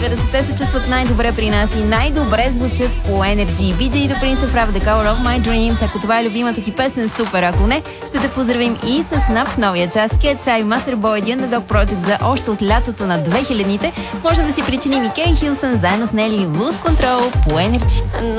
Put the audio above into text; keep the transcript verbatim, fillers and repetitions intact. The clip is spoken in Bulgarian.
деветдесетте се чувстват най-добре при нас и най-добре звучат по Energy. би джей The Prince of Rap, The Color of My Dreams. Ако това е любимата ти песен, супер. Ако не, ще те поздравим и с Snap в новия час. Cat's Eye, Master Boy, The Underdog Project за още от лятото на две хилядните. Може да си причиним и Кей Хилсън заедно с Нели, Lose Control по Energy.